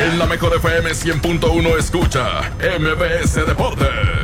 En la mejor FM 100.1 escucha MBS Deportes.